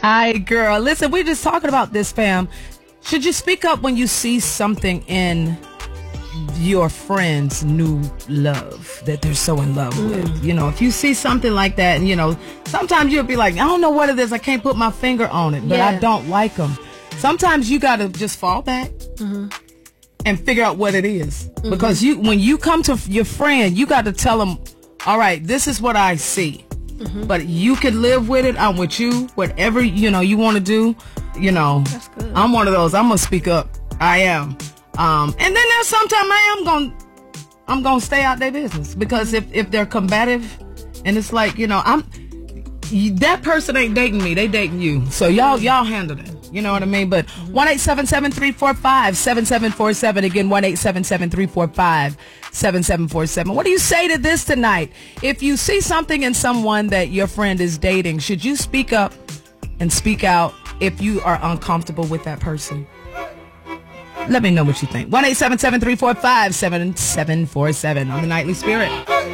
Hi, girl. Listen, we're just talking about this, fam. Should you speak up when you see something in your friend's new love that they're so in love with? You know, if you see something like that, and, you know, sometimes you'll be like, I don't know what it is. I can't put my finger on it, but I don't like them. Sometimes you got to just fall back and figure out what it is. Because when you come to your friend, you got to tell them, all right, this is what I see. But you can live with it. I'm with you. Whatever, you know, you want to do, you know. That's good. I'm one of those. I'm going to speak up. I am. And then there's sometimes I'm going to stay out their business. Because if they're combative and it's like, you know, that person ain't dating me. They dating you. So y'all handle it. You know what I mean? But 1-877-345-7747. Again, 1-877-345-7747. What do you say to this tonight? If you see something in someone that your friend is dating, should you speak up and speak out if you are uncomfortable with that person? Let me know what you think. 1-877-345-7747 on the Nightly Spirit.